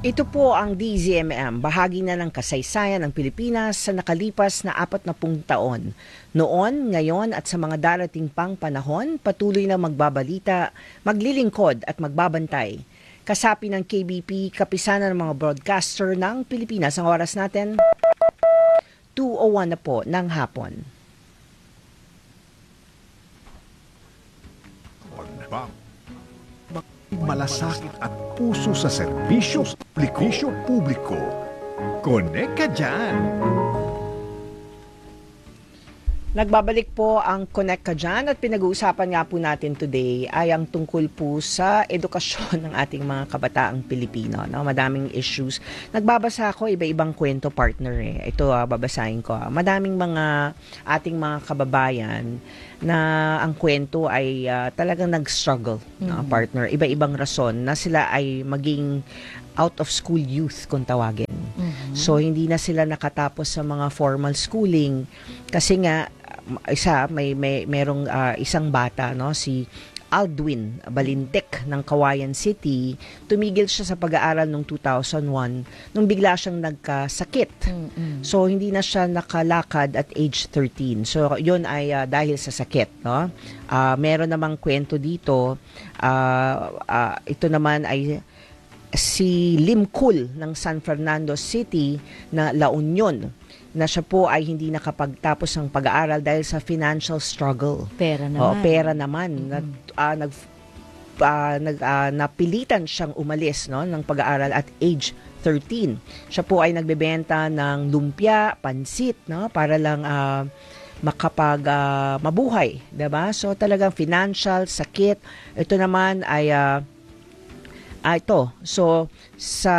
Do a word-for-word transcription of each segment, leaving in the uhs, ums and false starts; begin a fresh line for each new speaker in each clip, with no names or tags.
Ito po ang D Z M M, bahagi na ng kasaysayan ng Pilipinas sa nakalipas na apat na pung taon. Noon, ngayon at sa mga darating pang panahon, patuloy na magbabalita, maglilingkod at magbabantay. Kasapi ng K B P, kapisanan ng mga broadcaster ng Pilipinas. Ang oras natin, two oh one na po ng hapon.
Malasakit at puso sa serbisyo publiko. publiko. Connect ka dyan!
Nagbabalik po ang Connect Ka Dyan at pinag-uusapan nga po natin today ay ang tungkol po sa edukasyon ng ating mga kabataang Pilipino. No? Madaming issues. Nagbabasa ako iba-ibang kwento, partner. Eh. Ito, uh, babasahin ko. Uh. Madaming mga ating mga kababayan na ang kwento ay uh, talagang nag-struggle, mm-hmm. no, partner. Iba-ibang rason na sila ay maging out-of-school youth kung tawagin. Mm-hmm. So, hindi na sila nakatapos sa mga formal schooling kasi nga, isa, may, may merong uh, isang bata, no, si Aldwin Balintek ng Kawayan City, tumigil siya sa pag-aaral noong two thousand one nung bigla siyang nagkasakit. Mm-hmm. So, hindi na siya nakalakad at age thirteen. So, yun ay uh, dahil sa sakit. No? Uh, meron namang kwento dito. Uh, uh, ito naman ay si Lim Kul ng San Fernando City na La Union, na siya po ay hindi nakapagtapos ng pag-aaral dahil sa financial struggle.
Pera naman.
O, pera naman.
Mm-hmm.
Nag, uh, nag, uh, nag, uh, napilitan siyang umalis, no, ng pag-aaral at age thirteen. Siya po ay nagbebenta ng lumpia, pansit, no, para lang uh, makapag uh, mabuhay, diba? So talagang financial, sakit. Ito naman ay uh, Ah, ito. So, sa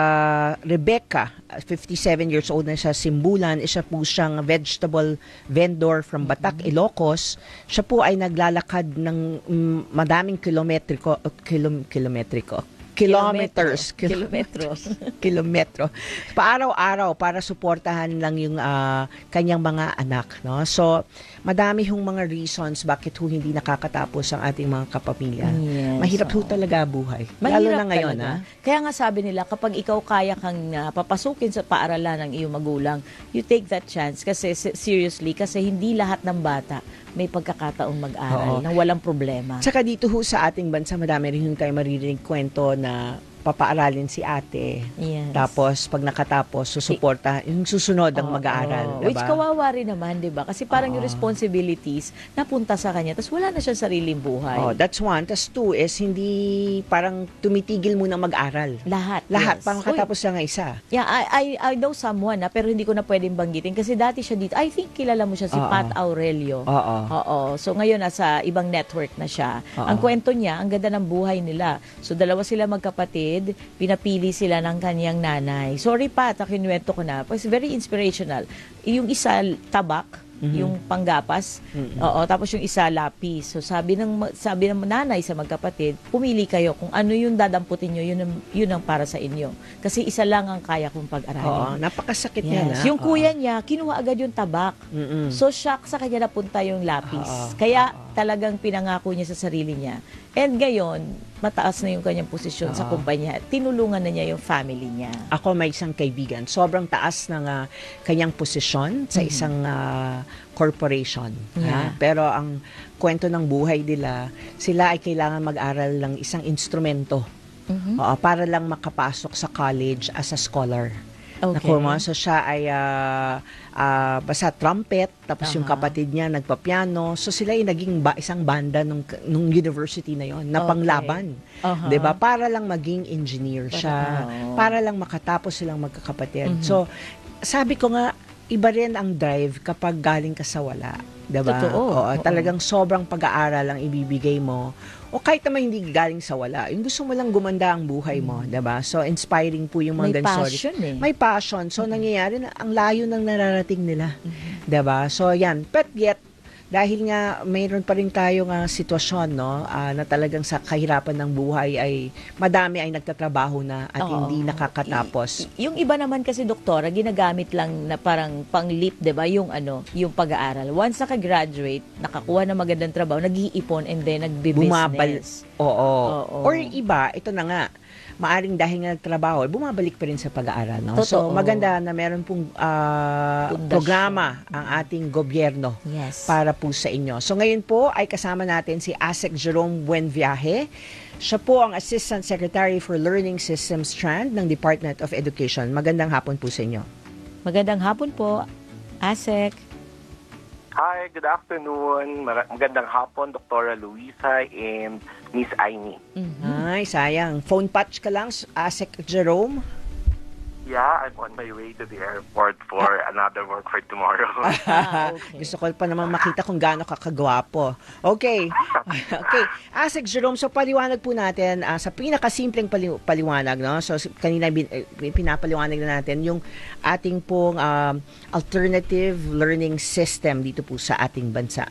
Rebecca, fifty-seven years old na siya, Simbulan, isa po siyang vegetable vendor from Batak, mm-hmm. Ilocos. Siya po ay naglalakad ng um, madaming kilometriko, kilom, kilometriko, kilometers.
Kilometro.
Kilometro. Paaraw-araw para suportahan lang yung uh, kanyang mga anak. No? So, madami hong mga reasons bakit ho hindi nakakatapos ang ating mga kapamilya. Yes, mahirap ho talaga buhay.
Mahirap
lalo na ngayon. Ha?
Kaya nga sabi nila, kapag ikaw kaya kang uh, papasukin sa paaralan ng iyong magulang, you take that chance. Kasi seriously, kasi hindi lahat ng bata may pagkakataong mag-aral nang walang problema.
Tsaka dito ho sa ating bansa, madami rin yung tayo maririnig kwento na papaaralin si ate.
Yes.
Tapos, pag nakatapos, susuporta, yung susunod ang oh, mag-aaral.
Oh.
Diba?
Which kawawa rin naman, di ba? Kasi parang oh. yung responsibilities napunta sa kanya, tapos wala na siyang sariling buhay.
Oh, that's one. Tapos two is, hindi parang tumitigil muna mag-aral.
Lahat.
Lahat.
Yes.
Parang makatapos lang isa.
Yeah, I, I, I know someone, na, pero hindi ko na pwedeng banggitin. Kasi dati siya dito, I think kilala mo siya, si Uh-oh. Pat Aurelio.
Oo.
Oo. So ngayon, nasa ibang network na siya. Uh-oh. Ang kwento niya, ang ganda ng buhay nila. So dalawa sila magkapatid, pinapili sila ng kanyang nanay. Sorry pa, kinuwento ko na. It's very inspirational. Yung isa, tabak, mm-hmm. yung panggapas. Mm-hmm. Oo, tapos yung isa, lapis. So sabi ng sabi ng nanay sa magkapatid, pumili kayo kung ano yung dadamputin nyo, yun ang, yun ang para sa inyo. Kasi isa lang ang kaya kong pag-aralin.
Oo, napakasakit
yes.
niya na.
Yung kuya niya, kinuha agad yung tabak. Mm-hmm. So shock sa kanya napunta yung lapis. Oo. Kaya Oo. talagang pinangako niya sa sarili niya. And ngayon, mataas na yung kanyang posisyon uh-huh. sa kumpanya. Tinulungan na niya yung family niya.
Ako may isang kaibigan. Sobrang taas ng uh, kanyang posisyon sa mm-hmm. isang uh, corporation.
Yeah.
Ha? Pero ang kwento ng buhay nila, sila ay kailangan mag-aral ng isang instrumento mm-hmm. uh, para lang makapasok sa college as a scholar.
Okay.
Nakuha mo? So siya ay uh, uh, basta trumpet, tapos uh-huh. yung kapatid niya nagpa-piano. So sila ay naging ba, isang banda nung, nung university na yon na okay. panglaban. Uh-huh. Diba? Para lang maging engineer siya. Uh-huh. Para lang makatapos silang magkakapatid. Uh-huh. So sabi ko nga, iba rin ang drive kapag galing ka sa wala. Diba?
Totoo.
Oo, Oo. Talagang sobrang pag-aaral ang ibibigay mo. O kahit naman hindi galing sa wala, yung gusto mo lang gumanda ang buhay mo, mm. diba? So, inspiring po yung mga
ganun stories. May passion eh.
May passion. So, mm-hmm. nangyayari na, ang layo ng nararating nila. Mm-hmm. Diba? So, yan. But yet, dahil nga mayroon pa rin tayong uh, sitwasyon, no, uh, na talagang sa kahirapan ng buhay ay madami ay nagtatrabaho na at
Oo.
hindi nakakatapos.
Y- yung iba naman kasi, doktora, ginagamit lang na parang pang-leap, 'di ba, yung ano, yung pag-aaral. Once naka-graduate, nakakuha ng magandang trabaho, nag-iipon and then
Bumabal.
nagbi-business.
Oo.
Oo.
Or iba, ito na nga, maaring dahil nga nagtrabaho, bumabalik pa rin sa pag-aaral. No? So,
Totoo.
maganda na meron pong ah,
Pundasyon.
programa ang ating gobyerno
Yes.
para po sa inyo. So, ngayon po ay kasama natin si Asek Jerome Buenviaje. Siya po ang Assistant Secretary for Learning Systems Strand ng Department of Education. Magandang hapon po sa inyo.
Magandang hapon po, Asek.
Hi, good afternoon. Mara- Magandang hapon, Doktora Luisa and Miss Aimee.
Ay, sayang. Phone patch ka lang, Asek Jerome.
Yeah, I'm on my way to the airport for another work for tomorrow.
Ah, okay.
Gusto ko pa naman makita kung gaano kakagwapo. Okay. Okay. Asek Jerome, so paliwanag po natin ah, sa pinakasimpleng pali- paliwanag, no? So si- kanina bin, eh, pinapaliwanag na natin yung ating pong um, alternative learning system dito po sa ating bansa.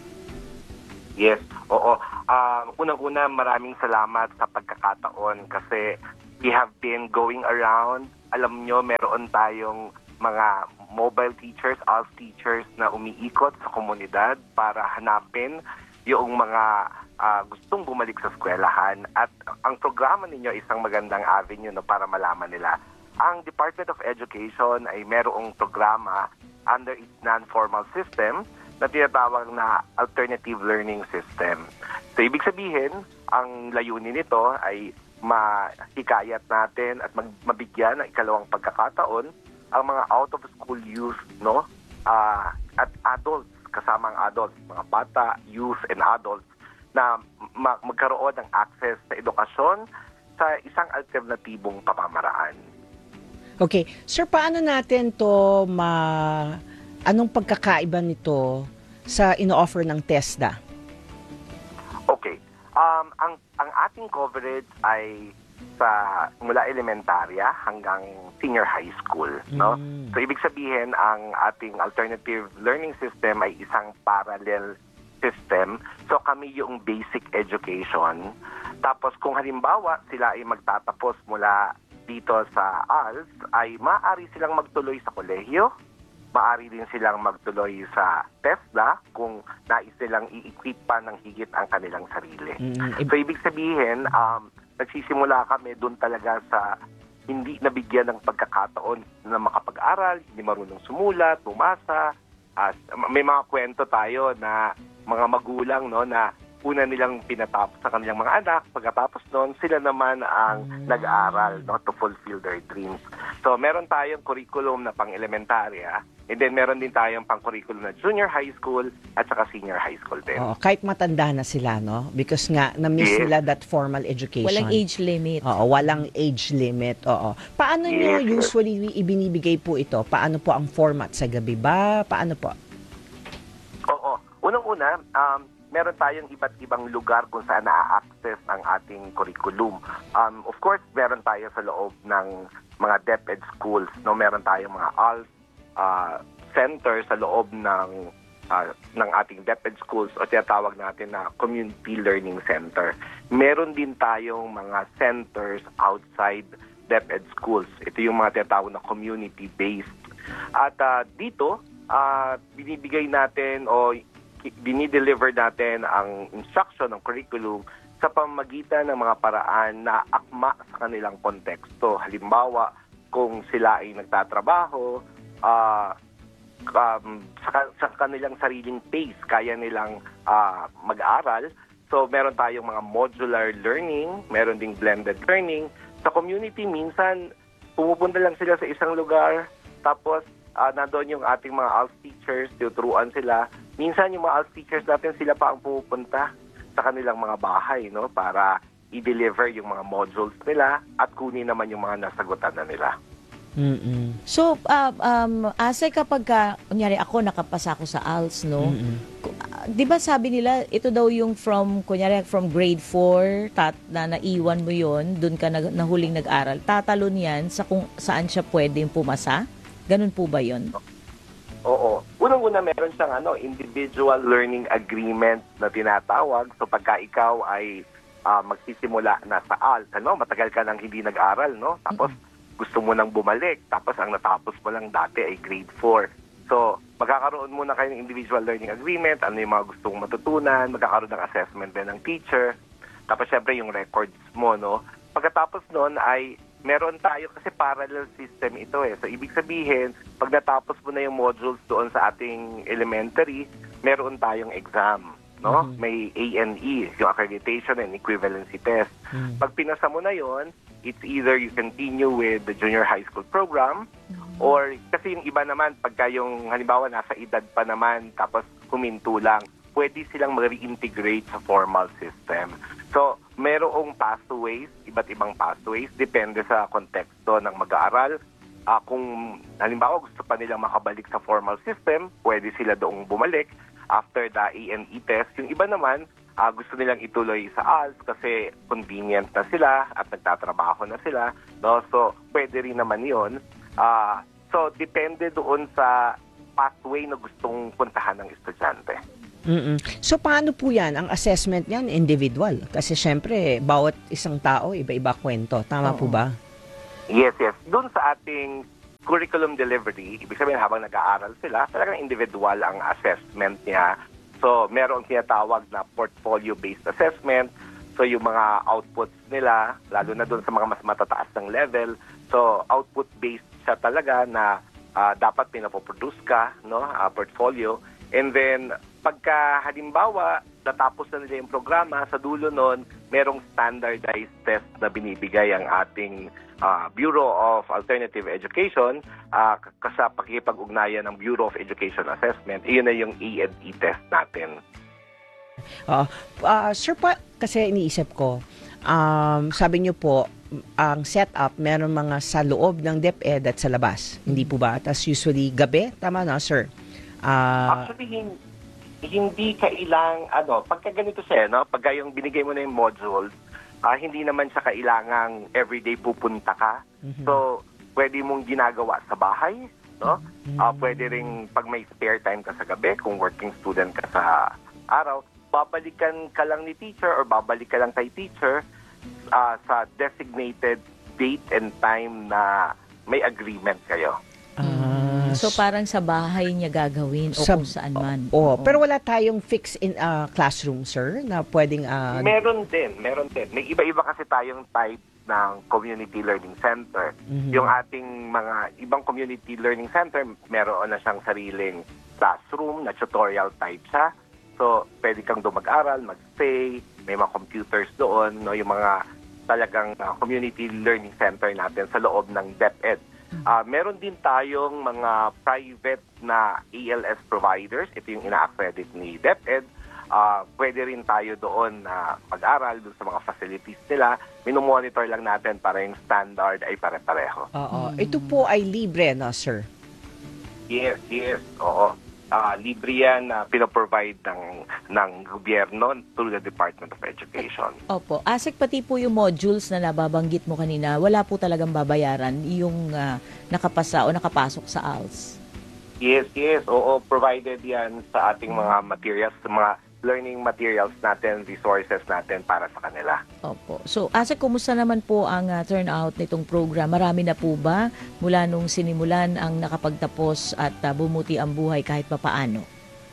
Yes, oo. Um, unang-una, maraming salamat sa pagkakataon kasi we have been going around. Alam nyo, meron tayong mga mobile teachers, A L S teachers na umiikot sa komunidad para hanapin yung mga ah, gustong bumalik sa eskwelahan. At ang programa ninyo isang magandang avenue no, para malaman nila. Ang Department of Education ay merong programa under its non-formal system na tinatawag na alternative learning system. So, ibig sabihin, ang layunin nito ay mahikayat natin at mag- mabigyan ng ikalawang pagkakataon ang mga out-of-school youth, no? Ah, at adults, kasama ang adults, mga bata, youth, and adults, na ma- magkaroon ng access sa edukasyon sa isang alternatibong pamamaraan.
Okay. Sir, paano natin to ma... Anong pagkakaiba nito sa ino-offer ng TESDA?
Okay. Um, ang ang ating coverage ay sa mula elementarya hanggang senior high school, no?
Mm.
So ibig sabihin ang ating alternative learning system ay isang parallel system. So kami yung basic education. Tapos kung halimbawa sila ay magtatapos mula dito sa A L S, ay maaari silang magtuloy sa kolehiyo. Maaari din silang magtuloy sa TESDA kung nais nilang i-equip pa ng higit ang kanilang sarili.
Mm,
So, ibig sabihin, um, nagsisimula kami doon talaga sa hindi nabigyan ng pagkakataon na makapag-aral, hindi marunong sumulat, bumasa. As, may mga kwento tayo na mga magulang, no, na una nilang pinatapos sa kanilang mga anak, pagkatapos noon, sila naman ang nag-aaral, no, to fulfill their dreams. So, meron tayong curriculum na pang-elementarya, and then meron din tayong pang-curriculum na junior high school at saka senior high school din.
Oo, kahit matanda na sila, no? Because nga, na-miss
Yes.
nila that formal education.
Walang age limit.
Oo, walang age limit. Oo. Paano nyo
Yes.
usually ibinibigay po ito? Paano po ang format? Sa gabi ba? Paano po?
Oo. Unang-una, um, meron tayong iba't ibang lugar kung saan na-access ang ating curriculum. Um, of course, meron tayo sa loob ng mga DepEd schools. No? Meron tayong mga A L S uh, center sa loob ng uh, ng ating DepEd schools o tinatawag natin na Community Learning Center. Meron din tayong mga centers outside DepEd schools. Ito yung mga tinatawag na community-based. At uh, dito, uh, binibigay natin o dinideliver natin ang instruction ng curriculum sa pamamagitan ng mga paraan na akma sa kanilang konteksto. Halimbawa, kung sila ay nagtatrabaho, uh, um, sa, sa kanilang sariling pace, kaya nilang uh, mag-aral. So, meron tayong mga modular learning, meron ding blended learning. Sa community, minsan, pumupunta lang sila sa isang lugar, tapos uh, nandoon yung ating mga A L S teachers, tuturuan sila. Minsan yung mga A L S teachers natin, sila pa ang pupunta sa kanilang mga bahay, no, para i-deliver yung mga modules nila at kunin naman yung mga nasagutan na nila.
Mm-mm.
So, uh, um, Ase, kapag ka, kunyari ako, nakapasa ako sa A L S, no?
Mm-mm.
Uh, di ba sabi nila, ito daw yung from, kunyari, from grade four, tat, na naiwan mo yon, dun ka na, nahuling nag-aral, tatalon yan sa kung saan siya pwedeng pumasa? Ganun po ba yon?
Oo. Unang unang-una, meron siyang ano, individual learning agreement na tinatawag. So pagka ikaw ay uh, magsisimula na sa A L S, ano, matagal ka nang hindi nag-aral, no? Tapos gusto mo nang bumalik, tapos ang natapos mo lang dati ay grade four. So magkakaroon muna kayo ng individual learning agreement, ano yung mga gustong matutunan, magkakaroon ng assessment din ng teacher, tapos syempre yung records mo, no? Pagkatapos nun ay meron tayo, kasi parallel system ito eh. So, ibig sabihin, pag natapos mo na yung modules doon sa ating elementary, meron tayong exam, no? Mm-hmm. May A N E, yung Accreditation and Equivalency Test. Mm-hmm. Pag pinasa mo na yon, it's either you continue with the junior high school program, mm-hmm. or, kasi yung iba naman, pagka yung, halimbawa, nasa edad pa naman, tapos huminto lang, pwede silang mag-reintegrate sa formal system. So, merong pathways, iba't ibang pathways, depende sa konteksto ng mag-aaral. Uh, kung halimbawa gusto pa nilang makabalik sa formal system, pwede sila doong bumalik after the A N E test. Yung iba naman, uh, gusto nilang ituloy sa A L S kasi convenient na sila at nagtatrabaho na sila. No? So, pwede rin naman yun. Uh, so, depende doon sa pathway na gustong puntahan ng estudyante.
Mm-mm. So paano po yan? Ang assessment niyan individual? Kasi syempre, bawat isang tao, iba-iba kwento. Tama Oo. po ba?
Yes, yes. Doon sa ating curriculum delivery, ibig sabihin habang nag-aaral sila, talagang individual ang assessment niya. So merong tinatawag na portfolio-based assessment. So yung mga outputs nila, lalo na doon sa mga mas matataas ng level, so output-based siya talaga na uh, dapat pinapoproduce ka, no, uh, portfolio. And then, pagka halimbawa, natapos na nila yung programa, sa dulo nun, merong standardized test na binibigay ang ating uh, Bureau of Alternative Education uh, sa pakikipag-ugnayan ng Bureau of Education Assessment. Iyon na yung A N E test natin.
Uh, uh, sir, pa, kasi iniisip ko, um, sabi niyo po, ang setup, meron mga sa loob ng DepEd at sa labas. Hindi po ba? Tapos usually gabi? Tama na, sir?
Uh, Actually, hindi, hindi kailang, ano, pagka ganito siya, no? Pagka yung binigay mo na yung modules, uh, hindi naman siya kailangang everyday pupunta ka. Mm-hmm. So, pwede mong ginagawa sa bahay, no? Mm-hmm. Uh, pwede rin pag may spare time ka sa gabi, kung working student ka sa araw, babalikan ka lang ni teacher or babalik ka lang kay teacher uh, sa designated date and time na may agreement kayo.
Uh,
so parang sa bahay niya gagawin o sa, kung saan man.
Oh, oh. Pero wala tayong fix in uh, classroom, sir, na pwedeng... Uh...
Meron din, meron din. May iba-iba kasi tayong type ng community learning center. Mm-hmm. Yung ating mga ibang community learning center, meron na siyang sariling classroom na tutorial type siya. So, pwede kang doon mag-aral, mag-stay, may mga computers doon, no, yung mga talagang uh, community learning center natin sa loob ng DepEd. Uh, meron din tayong mga private na A L S providers. Ito yung ina-accredit ni DepEd. Uh, pwede rin tayo doon na uh, mag-aral doon sa mga facilities nila. Minomonitor lang natin para yung standard ay pare-pareho.
Oo. Mm-hmm. Ito po ay libre, no, sir?
Yes, yes. Oo. Uh, libre yan na uh, pinoprovide ng, ng gobyerno through the Department of Education.
Opo. Asik, pati po yung modules na nababanggit mo kanina, wala po talagang babayaran yung uh, nakapasa o nakapasok sa A L S?
Yes, yes. Oo, provided yan sa ating mga materials, mga learning materials natin, resources natin para sa kanila.
Opo. So, Asik, kumusta naman po ang uh, turnout nitong program? Marami na po ba mula nung sinimulan ang nakapagtapos at uh, bumuti ang buhay kahit papaano?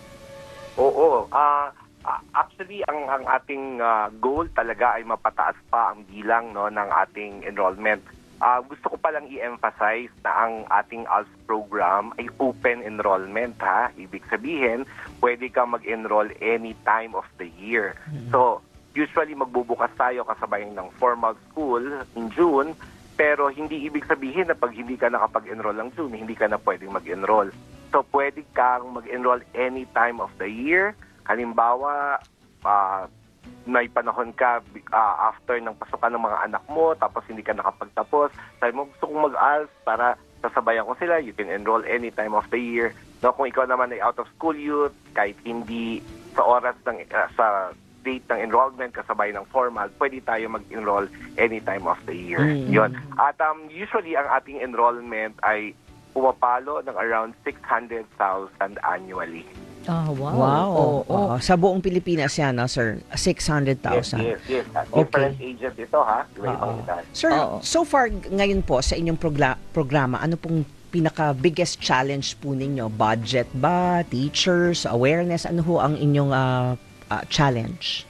Oo. Uh, actually, ang, ang ating uh, goal talaga ay mapataas pa ang bilang, no, ng ating enrollment. Uh, gusto ko palang i-emphasize na ang ating A L S program ay open enrollment, ha. Ibig sabihin, pwede kang mag-enroll any time of the year. Mm-hmm. So, usually magbubukas tayo kasabay ng formal school in June, pero hindi ibig sabihin na pag hindi ka nakapag-enroll ng June, hindi ka na pwedeng mag-enroll. So, pwede kang mag-enroll any time of the year. Halimbawa, uh, may panahon ka uh, after ng pasukan ng mga anak mo, tapos hindi ka nakapagtapos. Sabi mo, gusto kong mag-A L S para sasabayan ko sila. You can enroll any time of the year. No, kung ikaw naman ay out-of-school youth, kahit hindi sa oras ng uh, sa date ng enrollment kasabay ng formal, pwede tayo mag-enroll any time of the year. Mm-hmm. Yun. At um, usually, ang ating enrollment ay pumapalo ng around six hundred thousand annually.
Ah, wow.
Wow.
Oo.
Oo. Sa buong Pilipinas yan, no, sir? six hundred thousand.
Yes, yes, yes. At different ages ito, ha? Iba-ibang edad.
Sir,
Oo.
so far ngayon po sa inyong progla- programa, ano pong pinaka-biggest challenge po ninyo? Budget ba? Teachers? Awareness? Ano ho ang inyong ah, ah, challenge?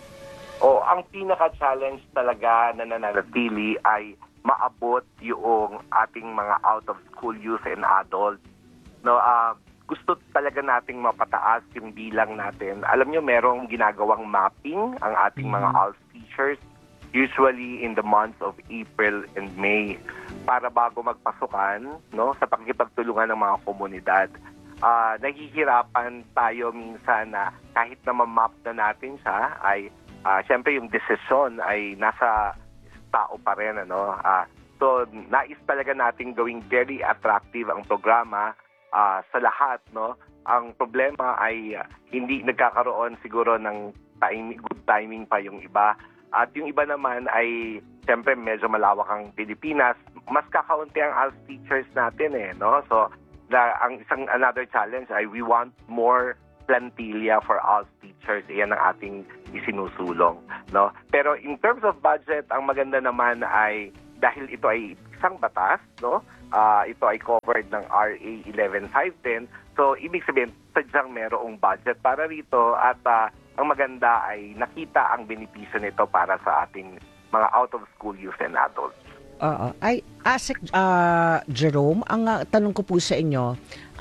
O, ang pinaka-challenge talaga na nananatili ay maabot yung ating mga out-of-school youth and adults. No, ah, gusto talaga nating mapataas yung bilang natin. Alam nyo, merong ginagawang mapping ang ating mga A L S teachers, usually in the months of April and May, para bago magpasukan, no, sa pakikipagtulungan ng mga komunidad. Uh, nahihirapan tayo minsan na kahit na ma-map na natin siya, ay uh, syempre yung desisyon ay nasa tao pa rin. Ano? Uh, so, nais talaga nating gawing very attractive ang programa Uh, sa lahat, no? Ang problema ay uh, hindi nagkakaroon siguro ng timing, good timing pa yung iba. At yung iba naman ay, siyempre, medyo malawak ang Pilipinas. Mas kakaunti ang A L S teachers natin, eh, no? So, the, ang isang another challenge ay we want more plantilla for A L S teachers. Iyan ang ating isinusulong, no? Pero in terms of budget, ang maganda naman ay dahil ito ay isang batas, no? Uh, ito ay covered ng R A eleven five ten. So, ibig sabihin, sadyang merong budget para rito at uh, ang maganda ay nakita ang benepisyo nito para sa ating mga out-of-school youth and adults.
Oo. Ay, Asek uh, Jerome, ang uh, tanong ko po sa inyo,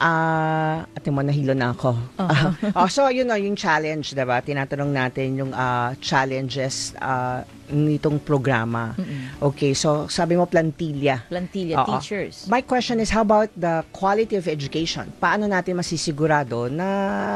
ah, uh, ate mo, nahilo na ako. Uh-huh. Uh, oh, so, yun know, yung challenge, diba? Tinatanong natin yung uh, challenges uh, nitong programa. Mm-mm. Okay, so sabi mo plantilla.
Plantilla,
Oo.
teachers.
My question is, how about the quality of education? Paano natin masisigurado na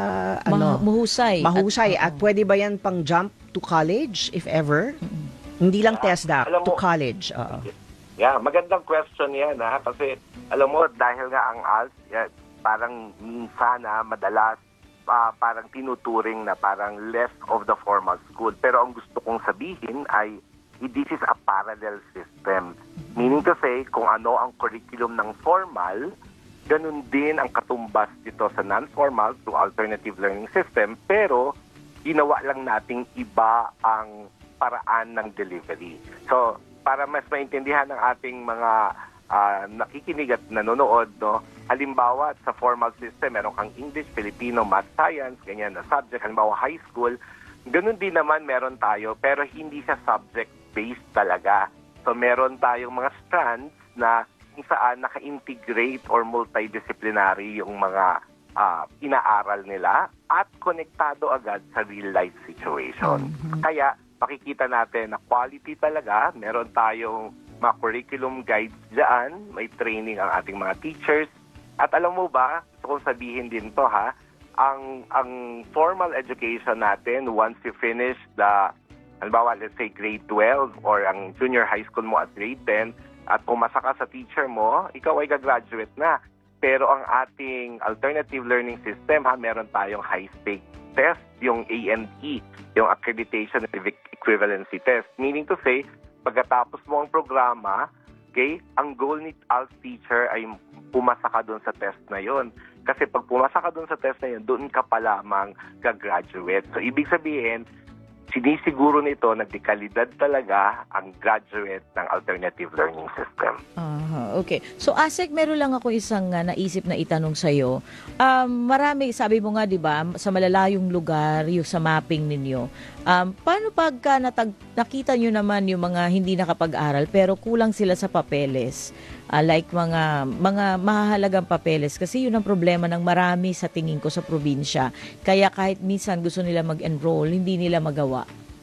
ano,
Ma- mahusay.
mahusay at,
at,
at pwede ba yan pang jump to college if ever? Mm-mm. Hindi lang
Yeah,
TESDA,
alam
to
mo-
college. Oo.
Yeah, magandang question yan, ha? Kasi, alam mo, dahil nga ang A L S, yeah, parang minsan, ha, madalas, uh, parang tinuturing na parang less of the formal school. Pero ang gusto kong sabihin ay, this is a parallel system. Meaning to say, kung ano ang curriculum ng formal, ganun din ang katumbas dito sa non-formal to alternative learning system. Pero, ginawa lang nating iba ang paraan ng delivery. So, para mas maintindihan ng ating mga uh, nakikinig at nanonood, no? Halimbawa, sa formal system, meron kang English, Filipino, Math, Science, ganyan na subject. Halimbawa, high school, ganun din naman meron tayo, pero hindi siya subject-based talaga. So, meron tayong mga strands na kung saan naka-integrate or multidisciplinary yung mga uh, inaaral nila at konektado agad sa real-life situation. Mm-hmm. Kaya, makikita natin na quality talaga. Meron tayong mga curriculum guides dyan. May training ang ating mga teachers. At alam mo ba, gusto kong sabihin din to, ha, ang, ang formal education natin, once you finish the, halimbawa, let's say grade twelve or ang junior high school mo at grade ten, at pumasa ka sa teacher mo, ikaw ay gagraduate na. Pero ang ating alternative learning system, ha, meron tayong high-stake test, yung A and E, yung Accreditation and Equivalency Test. Meaning to say, pagkatapos mo ang programa, okay, ang goal ni A L S teacher ay pumasa ka doon sa test na yon. Kasi pag pumasa ka doon sa test na yon, doon ka pa lamang gagraduate. So, ibig sabihin, sinisiguro nito na dekalidad talaga ang graduate ng alternative learning system.
Uh, okay. So, Asek, meron lang ako isang uh, naisip na itanong sa'yo. Um, marami, sabi mo nga, di ba, sa malalayong lugar, yung sa mapping ninyo, um, paano pagka natag- nakita nyo naman yung mga hindi nakapag-aral pero kulang sila sa papeles? Uh, like mga mga mahahalagang papeles kasi yun ang problema ng marami sa tingin ko sa probinsya. Kaya kahit minsan gusto nila mag-enroll, hindi nila magawa.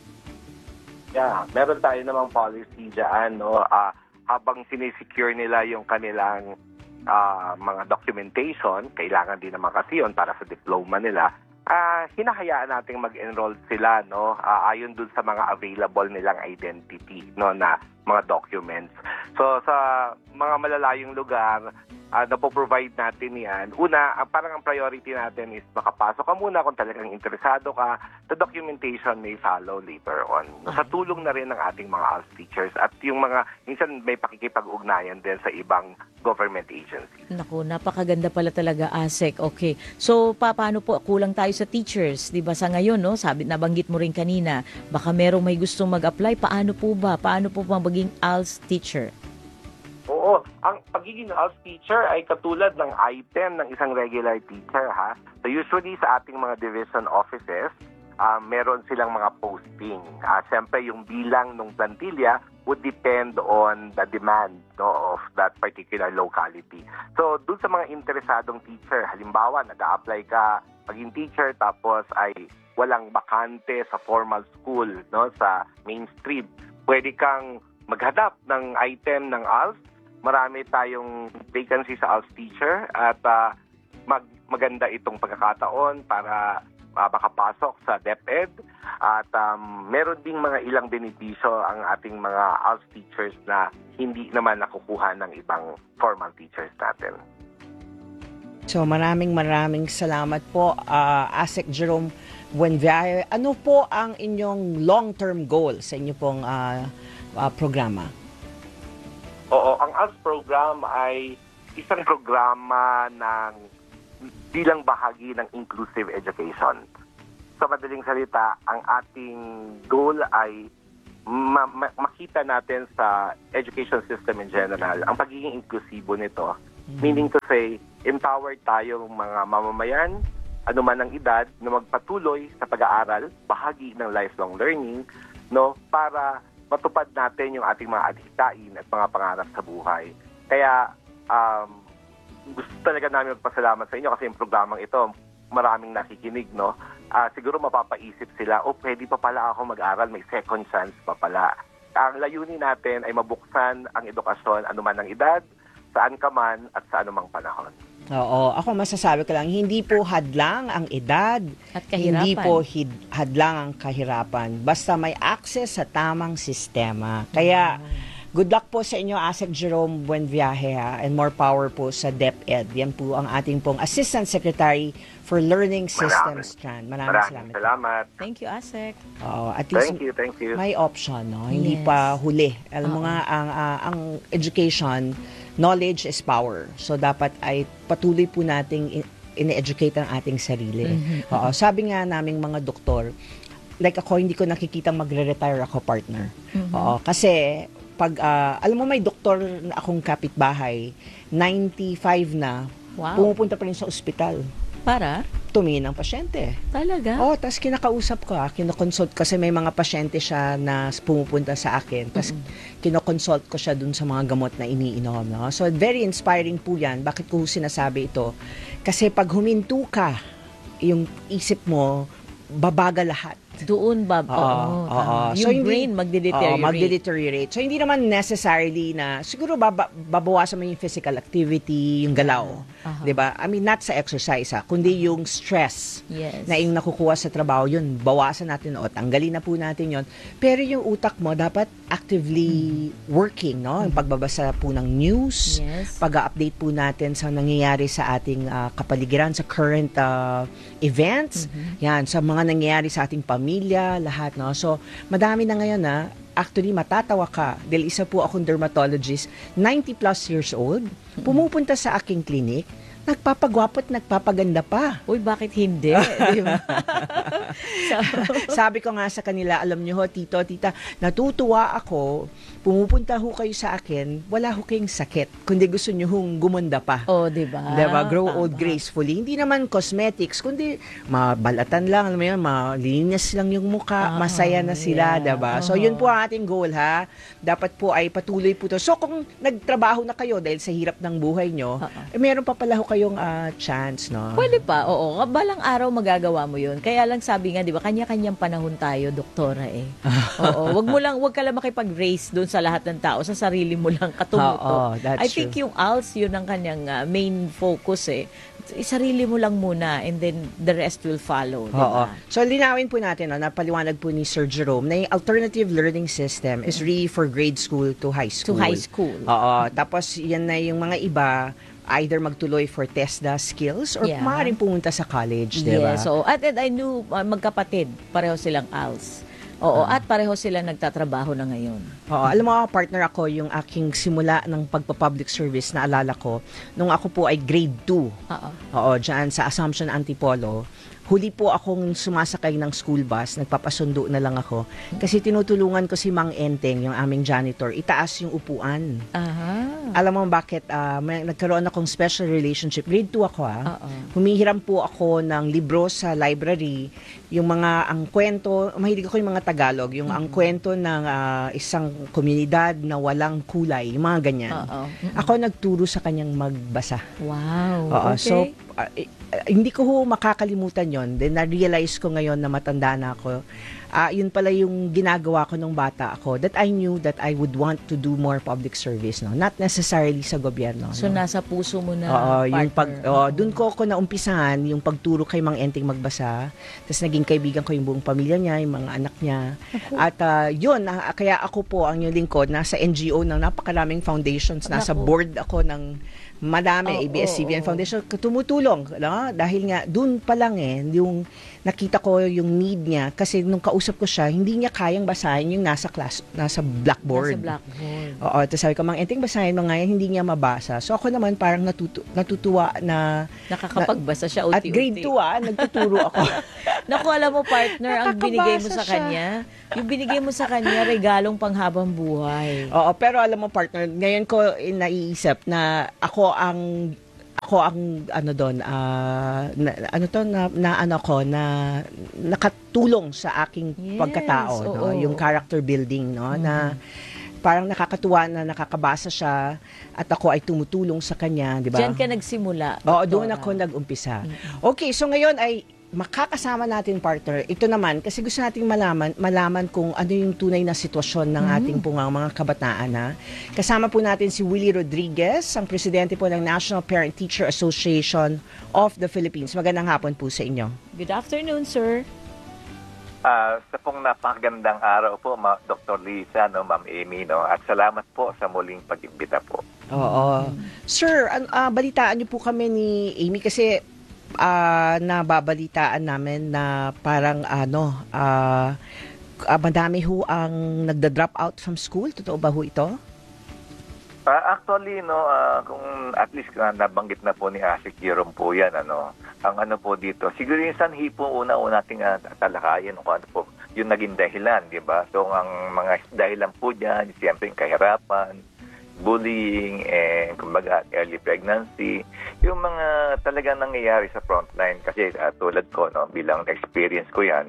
Yeah, meron tayo namang policy dyan, no? Uh, habang sinisecure nila yung kanilang uh, mga documentation, kailangan din naman kasi yun para sa diploma nila, uh, hinahayaan nating mag-enroll sila, no? Uh, ayon dun sa mga available nilang identity, no, na mga documents. So, sa mga malalayong lugar, uh, napoprovide natin yan. Una, ang parang ang priority natin is makapasok ka muna kung talagang interesado ka. The documentation may follow later on. Sa tulong na rin ng ating mga A L S teachers at yung mga, minsan may pakikipag-ugnayan din sa ibang government agencies.
Naku, napakaganda pala talaga, ASEC. Okay. So, pa, paano po? Kulang tayo sa teachers. Di ba sa ngayon, no? Sabi, nabanggit mo rin kanina, baka merong may gustong mag-apply. Paano po ba? Paano po ba maging A L S teacher?
Oo. Ang pagiging A L S teacher ay katulad ng item ng isang regular teacher, ha? So, usually sa ating mga division offices, uh, meron silang mga posting. Uh, Siyempre, yung bilang ng plantilla would depend on the demand, no, of that particular locality. So, dun sa mga interesadong teacher, halimbawa, nag-a-apply ka maging teacher tapos ay walang bakante sa formal school, no, sa mainstream, pwede kang maghanap ng item ng A L S. Marami tayong vacancy sa A L S teacher at uh, mag maganda itong pagkakataon para uh, makapasok sa DepEd at um, meron ding mga ilang benepisyo ang ating mga A L S teachers na hindi naman nakukuha ng ibang formal teachers natin.
So maraming maraming salamat po, uh, ASEC Jerome Buenviaje. Ano po ang inyong long-term goal sa inyo pong uh, uh, programa?
Oo, ang A L S program ay isang programa ng bilang bahagi ng inclusive education. Sa madaling salita, ang ating goal ay ma- ma- makita natin sa education system in general ang pagiging inklusibo nito. Mm-hmm. Meaning to say, empowered tayong mga mamamayan, anuman ang edad, na magpatuloy sa pag-aaral, bahagi ng lifelong learning, no, para matupad natin yung ating mga adhikain at mga pangarap sa buhay. Kaya, um, gusto talaga namin magpasalamat sa inyo kasi yung programang ito, maraming nakikinig, no? Uh, siguro mapapaisip sila, oh, pwede pa pala ako mag-aral, may second chance pa pala. Ang layunin natin ay mabuksan ang edukasyon anuman ang edad, saan ka man at sa anumang panahon.
Oo, ako masasabi ko lang, hindi po hadlang ang edad
at kahirapan.
Hindi po hid- hadlang ang kahirapan. Basta may access sa tamang sistema. Kaya, good luck po sa inyo, ASEC Jerome Buenviaje, ha, and more power po sa DepEd. Yan po ang ating pong Assistant Secretary for Learning Systems Strand. Maraming,
Maraming
salamat.
salamat.
Thank you, ASEC.
Oo, at least
Thank you, thank you.
may option, no? Hindi
Yes.
pa huli. Alam mo
Oo.
nga, ang, ah, ang education, knowledge is power. So, dapat ay patuloy po nating in- in-educate ang ating sarili.
Mhm.
Oo, sabi nga naming mga doktor, like ako, hindi ko nakikita magre-retire ako, partner.
Mhm.
Oo, kasi pag, ah, alam mo, may doktor na akong kapitbahay, ninety-five na,
Wow.
pumupunta pa rin sa ospital.
Para?
Tumingin ang pasyente.
Talaga?
Oh, tapos kinakausap ko, ah, kinoconsult kasi may mga pasyente siya na pumupunta sa akin. Tapos kinoconsult ko siya dun sa mga gamot na iniinom. No? So, very inspiring po yan. Bakit ko sinasabi ito? Kasi pag huminto ka, yung isip mo, babaga lahat.
Doon, Bob.
Oo,
Oo.
oo.
Yung
So, hindi-
brain magde-deteriorate.
Oo, magde-deteriorate. So, hindi naman necessarily na, siguro baba, babawasan mo yung physical activity, yung galaw.
Aha.
'Di ba? I mean, not sa exercise, ha, kundi yung stress
Yes.
na yung nakukuha sa trabaho, yun, bawasan natin o tanggalin na po natin yun. Pero yung utak mo, dapat actively working, no? Yung pagbabasa po ng news,
Yes.
pag-update po natin sa nangyayari sa ating ah, kapaligiran, sa current ah, events, yan, sa mga nangyayari sa ating pamilya, lahat, no? So, madami na ngayon, na actually, matatawa ka. Dahil isa po akong dermatologist, ninety plus years old, pumupunta sa aking clinic, nagpapagwapo at nagpapaganda pa.
Uy, bakit hindi? Di ba? So,
Sabi ko nga sa kanila, alam nyo ho, tito, tita, natutuwa ako, pumupunta ho kayo sa akin, wala ho kayong sakit, kundi gusto nyo hong gumanda pa.
oh, di ba?
Diba? Grow
Tama.
old gracefully. Hindi naman cosmetics, kundi mabalatan lang, alam mo yun, malinis lang yung muka,
Ah,
masaya na sila,
yeah.
diba? So,
Oo.
yun po ang ating goal, ha? Dapat po ay patuloy po to. So, kung nagtrabaho na kayo dahil sa hirap ng buhay nyo,
Oo.
eh, meron pa pala ho kayong ah, chance, no?
Pwede pa, oo. Balang araw magagawa mo yun. Kaya lang sabi nga, di ba, kanya-kanyang panahon tayo, doktora eh. Oo, wag mo lang, wag ka lang makipag-race doon sa lahat ng tao, sa sarili mo lang katumuto.
Oo, that's
I think
true.
yung A L S, yun ang kanyang ah, main focus eh. Sarili mo lang muna and then the rest will follow. di
Oo.
ba?
So, linawin po natin, no, napaliwanag po ni Sir Jerome na yung alternative learning system is really for grade school to high school.
To high school.
Oo. Tapos, yan na yung mga iba, either magtuloy for TESDA skills or
Yeah.
maaaring pumunta sa college, di ba?
Yes, so at and I knew uh, magkapatid, pareho silang A L S. Oo, at pareho sila nagtatrabaho na ngayon.
Oo, alam mo, partner ako, yung aking simula ng pagpa-public service, naalala ko, nung ako po ay grade two.
Oo.
Oo, dyan sa Assumption Antipolo. Huli po akong sumasakay ng school bus, nagpapasundo na lang ako. Kasi tinutulungan ko si Mang Enteng, yung aming janitor, itaas yung upuan.
Aha.
Alam mo bakit, ah, may, nagkaroon akong special relationship. Grade two ako, ah.
Oo.
Humihiram po ako ng libro sa library, yung mga, ang kwento, mahilig ako yung mga Tagalog, yung ang kwento ng ah, isang komunidad na walang kulay, yung mga ganyan.
Oo.
Ako nagturo sa kanyang magbasa.
Wow.
Oo,
okay.
so, ah, eh, ah, hindi ko ho makakalimutan yon. Then, na-realize ko ngayon na matanda na ako. Ah, yun pala yung ginagawa ko nung bata ako, that I knew that I would want to do more public service, no? Not necessarily sa gobyerno.
So,
no?
nasa puso mo na,
Oo, yung pag,
partner.
oo, dun ko ako naumpisahan, yung pagturo kay Mang Enteng magbasa. Tapos naging kaibigan ko yung buong pamilya niya, yung mga anak niya. At ah, yun, ah, kaya ako po ang yung lingkod, nasa N G O ng napakaraming foundations, nasa
Naku.
board ako ng madami,
Oo,
A B S C B N
oo.
Foundation, tumutulong. No? Dahil nga, dun pa lang eh, yung nakita ko yung need niya, kasi nung kausap ko siya, hindi niya kayang basahin yung nasa class, nasa blackboard.
Nasa blackboard.
Oo, tapos sabi ko, Mang Enteng, basahin mo nga yan, hindi niya mabasa. So ako naman parang natutu- natutuwa na,
Nakakapagbasa siya
at
uti-uti.
grade two ah, nagtuturo ako.
Naku, alam mo, partner, ang binigay mo
Nakakabasa
sa
siya.
kanya, yung binigay mo sa kanya, regalong panghabang buhay.
Oo, pero alam mo partner, ngayon ko eh, naiisip na ako ang ako ang ano doon ah, na- ano to na, na ano ko na nakatulong sa aking
Yes,
pagkatao, no,
oo.
yung character building, no, na parang nakakatuwa na nakakabasa siya at ako ay tumutulong sa kanya, di ba?
Diyan ka nagsimula.
Oo, doon
doktora.
ako nag-umpisa. Okay, so ngayon ay makakasama natin, partner. Ito naman, kasi gusto nating malaman, malaman kung ano yung tunay na sitwasyon ng ating pong mga kabataan. Ha? Kasama po natin si Willie Rodriguez, ang presidente po ng National Parent Teacher Association of the Philippines. Magandang hapon po sa inyo.
Good afternoon, sir.
Ah, sa pong napakagandang araw po, Ma- Doctor Lisa, no, Ma'am Amy, no, at salamat po sa muling pag-imbita po.
Oo. Sir, an- ah, balitaan niyo po kami ni Amy kasi ah, nababalitaan namin na parang ano, ah, ah, madami ho ang nagda-drop out from school. Totoo ba ho ito?
Ah, actually, no, ah, kung at least ah, nabanggit na po ni Asik Jerome po yan, ano, ang ano po dito, siguro yung sanhi po una-una nating uh, talakayin kung ano po yung naging dahilan, di ba? So, ang mga dahilan po dyan, siyempre yung kahirapan, bullying, and kumbaga early pregnancy, yung mga talagang nangyayari sa frontline. Kasi uh, tulad ko, no, bilang experience ko yan.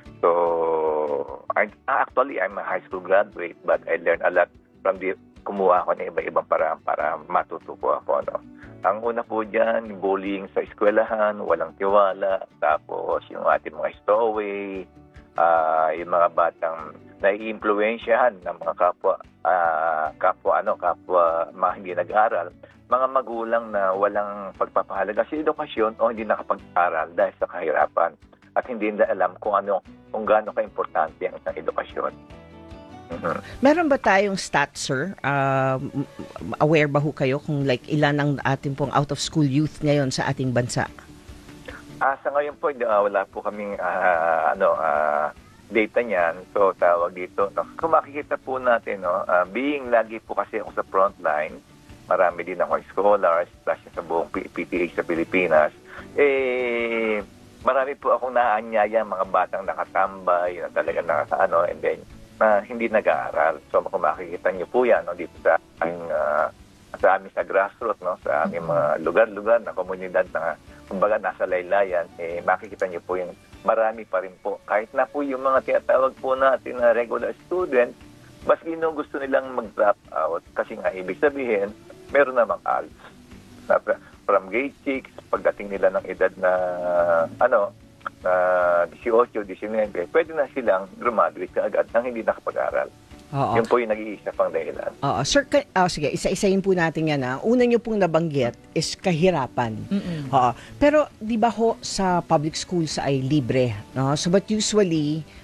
So, I, actually, I'm a high school graduate, but I learned a lot from the kumuha ako ng iba-ibang paraan para matuto po ako. No? Ang una po dyan, bullying sa eskwelahan, walang tiwala, tapos yung ating mga stowaway, uh, yung mga batang nai-impluensyahan ng mga kapwa, uh, kapwa, ano, kapwa mga hindi nag-aral, mga magulang na walang pagpapahalaga sa edukasyon o hindi nakapag-aral dahil sa kahirapan at hindi nila alam kung ano, kung gaano ka-importante ang isang edukasyon. Mm-hmm.
Meron ba tayong stats, sir? Uh, aware ba ho kayo kung like ilan ang ating pong out-of-school youth ngayon sa ating bansa?
Ah, sa ngayon po, uh, wala po kaming uh, ano, uh, data niyan. So, tawag dito. No? Kung makikita po natin, no, uh, being lagi po kasi ako sa frontline, marami din ako scholars, plus sa buong P T H sa Pilipinas, eh, marami po akong naanyaya mga batang nakatambay, na talaga naka, ano, and then, na hindi nag-aaral. So kung makikita niyo po yan, no, dito sa aming, uh, sa amin sa grassroots, no, sa aming mga lugar-lugar na komunidad na kumbaga nasa laylayan, eh, makikita niyo po yung marami pa rin po. Kahit na po yung mga tinatawag po natin na regular students, baski no gusto nilang mag-drop out kasi nga ibig sabihin, meron namang A L S. Na, from grade six, pagdating nila ng edad na ano, Uh, eighteen, nineteen, pwede na silang graduate kaagad nang hindi nakapag-aral.
Oo.
Yun po yung nag-iisa pang dahilan.
Oo. Sir, ka- oh, sige, isa-isayin po natin yan. Ha? Una nyo pong nabanggit is kahirapan.
Mm-mm.
Oo. Pero di ba ho sa public schools ay libre? No? So but usually,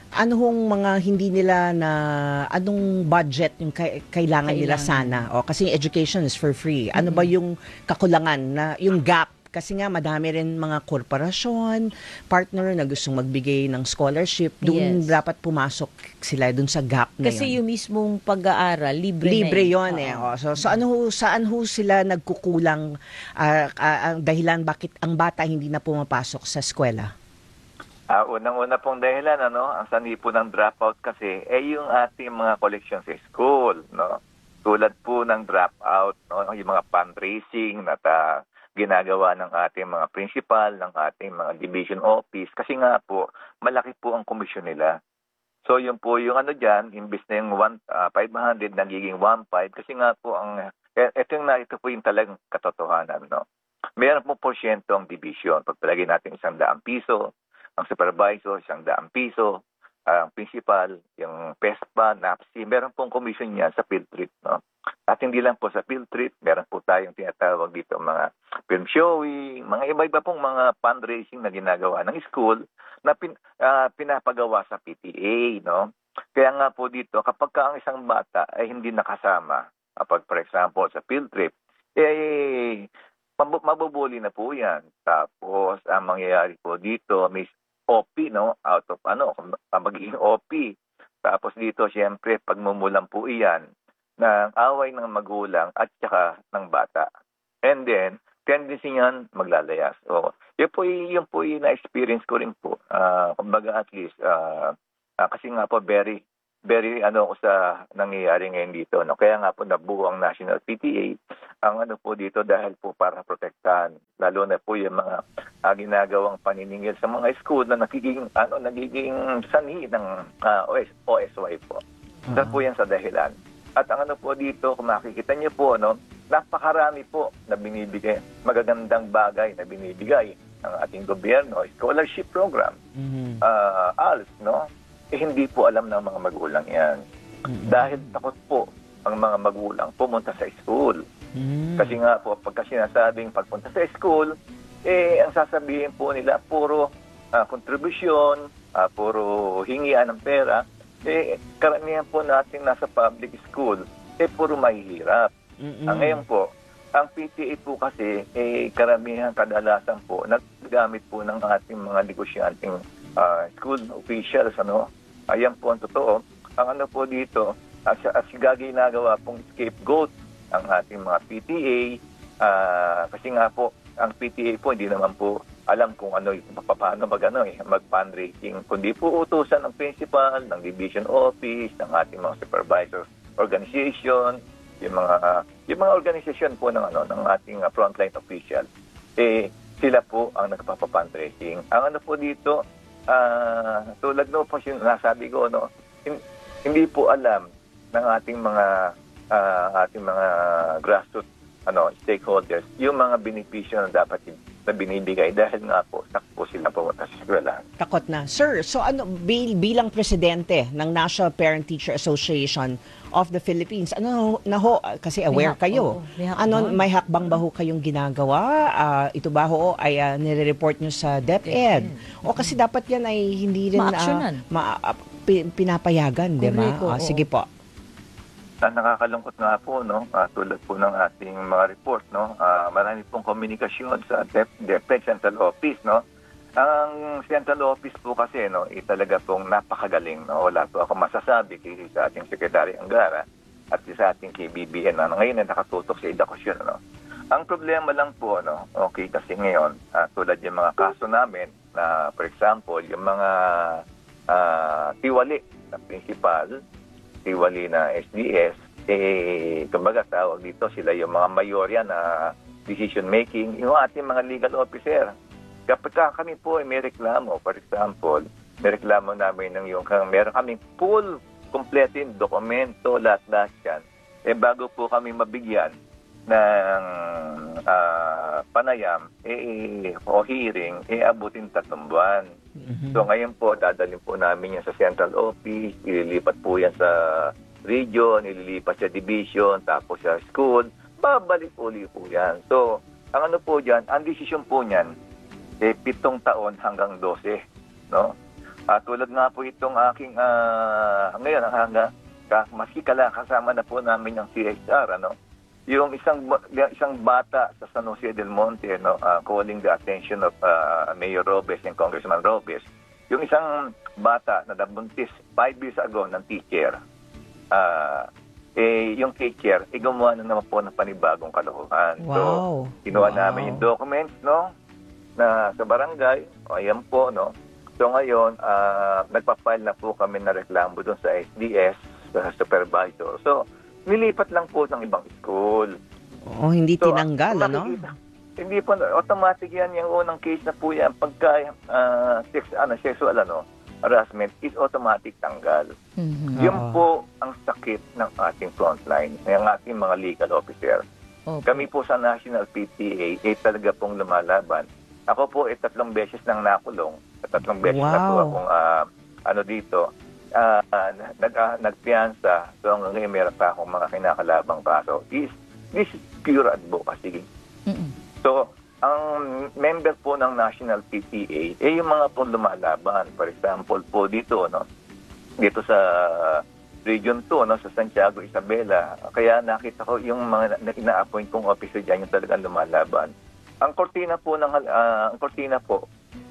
ano hong mga hindi nila na, anong budget yung kay- kailangan, nila sana? O, kasi education is for free. Ano ba yung kakulangan, na yung gap? Kasi nga madami rin mga korporasyon, partner na gustong magbigay ng scholarship. Doon
Yes.
dapat pumasok sila doon sa gap na
Kasi
yun.
yung mismong pag-aaral, libre,
Libre
na eh.
yon eh.
Oo.
O, so, so ano ho, saan ho sila nagkukulang, ah, ah, ang dahilan bakit ang bata hindi na pumapasok sa eskwela?
Ah, unang-una pong dahilan, ano, ang sanhi po ng dropout kasi, eh yung ating mga collection sa school, no? Tulad po ng dropout, no? Yung mga fundraising na ta, ginagawa ng ating mga principal, ng ating mga division office, kasi nga po, malaki po ang komisyon nila. So yun po yung ano dyan, imbis na yung one, uh, five hundred, nagiging one point five, kasi nga po, ang, eh, ito, yung, ito po yung talagang katotohanan, no? Meron po porsyento ang division. Pagpalagay natin isang daang piso, ang supervisor, isang daang piso, ang principal, yung PESPA, NAPSI, meron pong commission niya sa field trip, no? At hindi lang po sa field trip, meron po tayong tinatawag dito mga film showing, mga iba-iba pong mga fundraising na ginagawa ng school na pin, uh, pinapagawa sa P T A, no? Kaya nga po dito, kapag ka ang isang bata ay hindi nakasama, kapag for example sa field trip, eh, mab- mabubuli na po yan. Tapos, ang mangyayari po dito, may O P, no? Out of ano, magiging O P. Tapos dito, siyempre, pagmumulan po iyan ng away ng magulang at saka ng bata. And then, tendency niyan maglalayas. So, yun po, yun po yung na-experience ko rin po. Uh, kumbaga at least, uh, uh, kasi nga po, very, very ano ko sa nangyayari ngayon dito. No? Kaya nga po nabuo ang National P T A. Ang ano po dito dahil po para protektahan. Lalo na po yung mga uh, ginagawang paniningil sa mga school na nagiging, ano, nagiging sanhi ng uh, O S Y po. Isa po yan sa dahilan. At ang ano po dito, kung makikita niyo po, no, napakarami po na binibigay, magagandang bagay na binibigay ng ating gobyerno, scholarship program,
Mm-hmm.
uh, A L S, no? Eh, hindi po alam ng mga magulang yan.
Mm-hmm.
Dahil takot po ang mga magulang pumunta sa school.
Mm-hmm.
Kasi nga po, pagka sinasabing pagpunta sa school, eh, ang sasabihin po nila, puro uh, kontribusyon, uh, puro hingian ng pera, eh, karamihan po natin nasa public school, eh, puro mahihirap.
Mm-mm.
Ang ngayon po, ang P T A po kasi, eh, karamihan kadalasan po, naggamit po ng ating mga negosyanteng uh, school officials, ano, ayan po ang totoo. Ang ano po dito, as, as ginagawa pong scapegoat ang ating mga P T A, uh, kasi nga po, ang P T A po, hindi naman po alam kung ano, paano mag, ano, eh, mag-fundraising. Kundi po utusan ng principal, ng division office, ng ating mga supervisor organization, yung mga yung mga organisasyon po ng ano ng ating uh, frontline official. Eh sila po ang nagpapa-fundraising. Ang ano po dito, uh, tulad no po yung nasabi ko, no, hindi po alam ng ating mga uh, ating mga grassroots ano stakeholders yung mga benepisyo na dapat na binibigay dahil nga po takpo sila pumunta sa eskwelahan.
Takot na. Sir, so ano bil, bilang presidente ng National Parent Teacher Association of the Philippines, ano na ho, kasi aware
May,
kayo.
oo, may hakbang.
Ano, may hakbang ba ho kayong ginagawa? Uh, ito ba ho ay uh, nire-report nyo sa DepEd? O kasi dapat yan ay hindi rin
Ma-actionan.
uh, ma, uh, pinapayagan, di ba?
Correct, oo.
Uh, sige po.
Uh, nakakalungkot nga po, no? Uh, tulad po ng ating mga report, no? Uh, marami pong komunikasyon sa DepEd Central Office, no? Ang Central Office po kasi, no, eh, talaga pong napakagaling, no? Wala po ako masasabi kasi sa ating Secretary Angara at sa ating K B B N, no? Ngayon na nakatutok sa edukasyon, no? Ang problema lang po, no? Okay, kasi ngayon, uh, tulad yung mga kaso namin, na for example, yung mga uh, tiwali na principal, tiwali na S D S, eh, kumbaga tawag dito, sila yung mga mayorya na decision-making, yung ating mga legal officer. Kapag kami po ay may reklamo, for example, may reklamo namin ng yung, meron kaming full, completing dokumento, lahat-lahat yan. Eh, bago po kami mabigyan ng uh, panayam, eh, o hearing, eh, abutin tatlong buwan.
Mm-hmm.
So ngayon po, dadalhin po namin yan sa central office, ililipat po yan sa region, ililipat sa division, tapos sa school, babalik uli po yan. So, ang ano po dyan, ang desisyon po niyan, eh, pitong taon hanggang dose, no? At tulad nga po itong aking, uh, ngayon, hanggang, maski kala kasama na po namin yung C H R, ano, yung isang yung isang bata sa San Jose del Monte, no, uh, calling the attention of uh, Mayor Robes and Congressman Robes, yung isang bata na nabuntis five years ago ng teacher, uh, eh, yung teacher, eh, gumawa na naman po ng panibagong kalokohan.
Wow.
So, kinuha
Wow.
namin yung documents, no, na sa barangay, o ayan po, no. So ngayon, uh, nagpa-file na po kami na reklamo doon sa S D S, sa supervisor. So, nilipat lang po ng ibang school.
Oh, hindi
So,
tinanggal,
ang
ano?
makikita- Hindi po, automatic yan, yung unang case na po yan, pagka uh, sex, ano, sexual ano, harassment is automatic tanggal.
Mhm.
Yun
Oo.
po ang sakit ng ating frontline, ng ating mga legal officer.
Opo.
Kami po sa National P T A, eh talaga pong lumalaban. Ako po, eh tatlong beses nang nakulong. At tatlong beses na po
Wow.
akong, uh, ano dito, uh, nag, uh, nagpiyansa. So hanggang ngayon meron pa akong mga kinakalabang kaso. This, this is pure advocacy.
Mm-mm.
So, ang member po ng National P T A, eh yung mga pong lumalaban. For example po dito, no, dito sa Region two, no, sa Santiago, Isabela. Kaya nakita ko yung mga na- ina-appoint kong officer dyan, yung talagang lumalaban. Ang kortina po ng uh, ang kortina po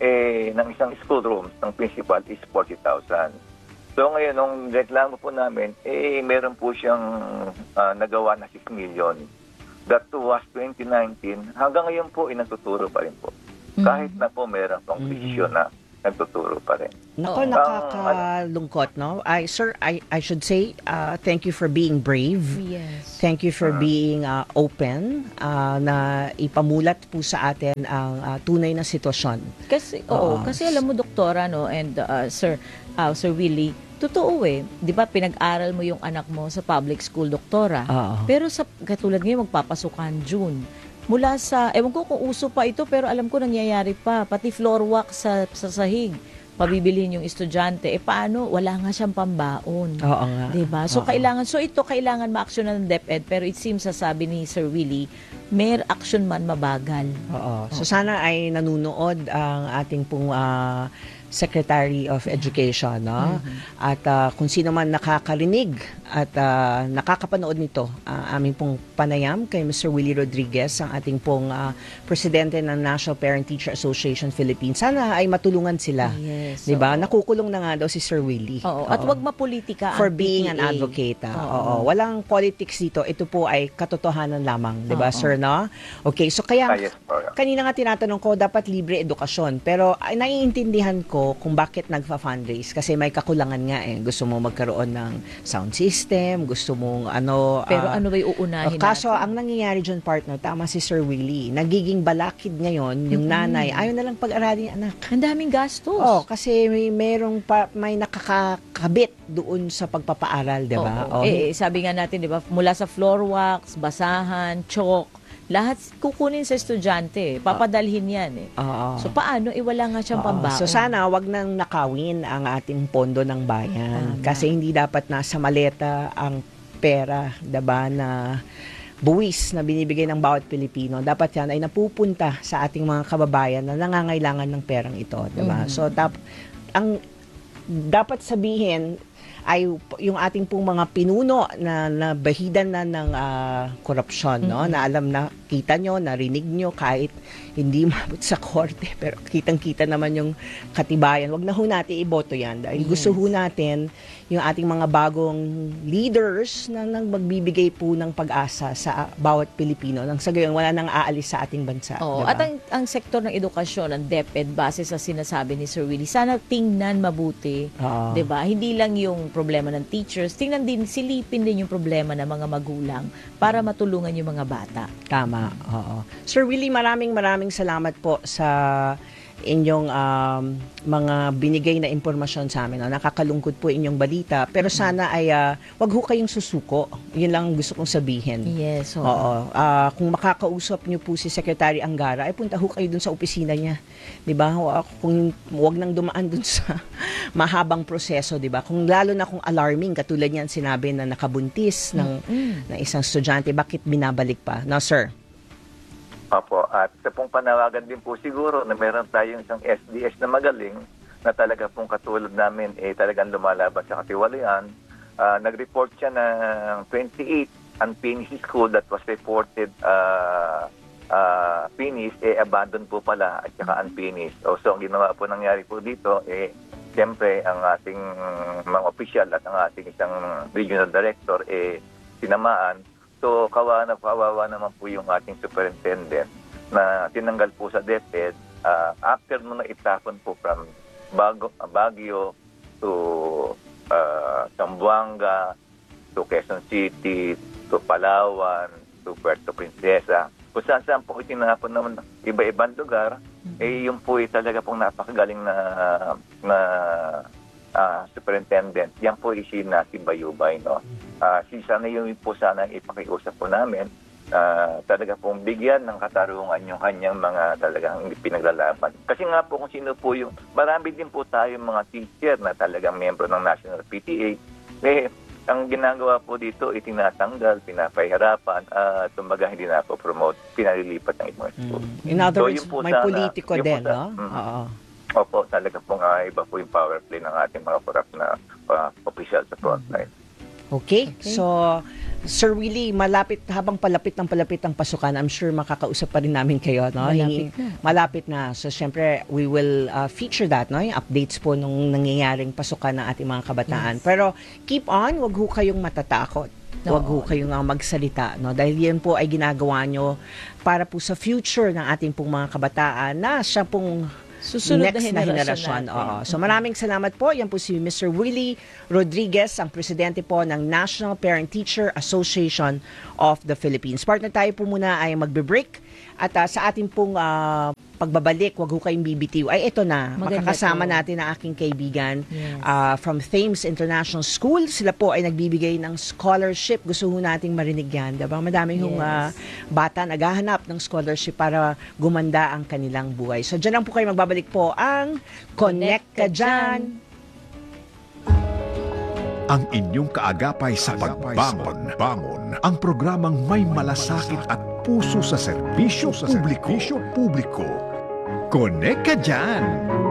eh ng isang school rooms ng principal is forty thousand. So ngayon nung reklamo po namin eh meron po siyang uh, nagawa na six million. That was twenty nineteen. Hanggang ngayon po inatuturo pa rin po. Kahit na po meron pong desisyon na nagtuturo pa rin.
Nako,
Oo.
nakakalungkot, no? I, sir, I, I should say, uh, thank you for being brave.
Yes.
Thank you for being uh, open uh, na ipamulat po sa atin ang uh, tunay na sitwasyon.
Kasi, oo,
Oo.
kasi alam mo, doktora, no, and uh, Sir, uh, Sir Willie, totoo eh. Di ba, pinag-aral mo yung anak mo sa public school, doktora.
Oo.
Pero sa, katulad ngayon, magpapasukan June. Mula sa, ewan ko kung uso pa ito, pero alam ko nangyayari pa. Pati floor walk sa, sa sahig, pabibilhin yung estudyante. Eh paano? Wala nga siyang pambaon.
Oo nga.
Diba? So,
Oo.
kailangan, so ito, kailangan ma-actionan ng DepEd, pero it seems, sasabi ni Sir Willie, may action man mabagal.
Oo. So sana ay nanunood ang ating pong ah, Secretary of Education, no? At ah, kung sino man nakakarinig at ah, nakakapanood nito, ah, aming pong panayam kay Mister Willie Rodriguez, ang ating pong ah, presidente ng National Parent Teacher Association Philippines. Sana ay matulungan sila.
Yes.
'Di ba?
Oo.
Nakukulong na nga daw si Sir Willie.
Oo. At wag mapolitika ang
For being
P T A.
an advocate. ah.
Oo.
Oo. Walang politics dito. Ito po ay katotohanan lamang, 'di ba,
Oo.
sir, no? Okay, so kaya
Ah, yes po.
kanina nga tinatanong ko, dapat libre edukasyon. Pero ay, naiintindihan ko kung bakit nagfa-fundraise. Kasi may kakulangan nga eh. Gusto mo magkaroon ng sound system, gusto mong ano...
Pero
ah,
ano ba'y uunahin
uh, kaso,
natin?
ang nangyayari dyan, partner, tama si Sir Willie, nagiging balakid ngayon yung nanay. Ayaw na lang pag-aralin yung anak.
Ang daming gastos.
Oh, kasi may merong pa, may nakakakabit doon sa pagpapaaral, 'di ba?
Oo.
Oh,
Eh, sabi nga natin, di ba, mula sa floor wax, basahan, chalk, lahat kukunin sa estudyante. Papadalhin yan eh.
oo.
So, paano? Eh, wala nga siyang
Oo.
pambaon.
So sana wag nang nakawin ang ating pondo ng bayan.
Tama.
Kasi hindi dapat nasa maleta ang pera, 'di ba, na buwis na binibigay ng bawat Pilipino. Dapat yan ay napupunta sa ating mga kababayan na nangangailangan ng perang ito, 'di ba?
Mhm.
So tap ang dapat sabihin ay yung ating pong mga pinuno na nabahidan na ng ah, korupsyon, no? Na alam na, kita nyo, narinig nyo, kahit hindi mabot sa korte, pero kitang-kita naman yung katibayan. Wag na ho natin iboto yan. Dahil
Yes.
gusto ho natin yung ating mga bagong leaders na nang magbibigay po ng pag-asa sa bawat Pilipino. Nang sa gayon, wala nang aalis sa ating bansa.
Oo.
diba?
At ang, ang sektor ng edukasyon, ang DepEd, base sa sinasabi ni Sir Willie, sana tingnan mabuti.
Oo.
'Di ba? Hindi lang yung problema ng teachers, tingnan din, silipin din yung problema ng mga magulang para matulungan yung mga bata.
Tama, oo. Sir Willie, maraming maraming salamat po sa inyong um, mga binigay na impormasyon sa amin. No? Nakakalungkot po inyong balita. Pero sana ay uh, wag ho kayong susuko. Yun lang gusto kong sabihin.
Yes. Oo.
Oo. Ah, kung makakausap niyo po si Secretary Angara, ay punta ho kayo dun sa opisina niya. 'Di ba? Wa- Kung wag nang dumaan dun sa mahabang proseso, 'di ba? Kung lalo na kung alarming, katulad niyan sinabi na nakabuntis ng
Mm.
ng isang estudyante, bakit binabalik pa? No, sir.
Opo, at sa pong panawagan din po siguro na meron tayong isang S D S na magaling na talaga pong katulad namin eh talagang lumalaban sa katiwalian. Uh, nag-report siya ng twenty-eight unfinished school that was reported uh, uh, finished, eh abandoned po pala at saka unfinished. O, so ang ginawa po nangyari po dito, eh siyempre ang ating mga opisyal at ang ating isang regional director eh tinamaan. So kawawa na kawawa naman po yung ating superintendent na tinanggal po sa DepEd uh, after mo na itapon po from Bago, Baguio to uh, Zamboanga, to Quezon City, to Palawan, to Puerto Princesa. Kung saan saan po itinapon naman iba-ibang lugar, mm-hmm. eh yun po ay talaga pong napakagaling na, na uh, superintendent. Yan po si Nasi Bayubay. No? Uh, si sana yung po sana ipakiusap po namin. Uh, talaga pong bigyan ng katarungan yung kanyang mga talagang pinaglalaban. Kasi nga po kung sino po yung, marami din po tayo mga teacher na talagang membro ng National P T A. Eh, ang ginagawa po dito, itinatanggal, pinapahirapan, at uh, tumbaga hindi na po promote, pinalilipat ng ibang school.
Mm. In other words,
so,
may
sana,
politiko din,
sa,
no?
Mm,
Oo.
Opo, talaga pong uh, iba po yung power play ng ating mga corrupt na uh, official sa frontline.
Okay. okay. So, Sir Willie, malapit, habang palapit ng palapit ang pasukan, I'm sure makakausap pa rin namin kayo. No?
Malapit na.
Malapit na. So, syempre, we will uh, feature that, no? Yung updates po nung nangyayaring pasukan ng ating mga kabataan. Yes. Pero, keep on, wag ho kayong matatakot. Wag ho kayong uh, magsalita. No? Dahil yan po ay ginagawa nyo para po sa future ng ating pong mga kabataan na siya pong
susunod
next
na
na henerasyon. Oo. So maraming salamat po. Yan po si Mister Willie Rodriguez, ang presidente po ng National Parent Teacher Association of the Philippines. Partner tayo po muna ay magbe-break at uh, sa ating pong uh, pagbabalik, wag ho kayong bibitiw. Ay, ito na.
Maganda
makakasama
to.
natin ang aking kaibigan
yes.
uh, from Thames International School. Sila po ay nagbibigay ng scholarship. Gusto ho nating marinig yan. Diba? Madami hong uh, bata naghahanap ng scholarship para gumanda ang kanilang buhay. So, dyan lang po kayo magbabalik po ang Connect Ka Dyan.
Ang inyong kaagapay sa pagbangon, bangon, ang programang may malasakit at puso sa serbisyo publiko. Connect Ka Dyan!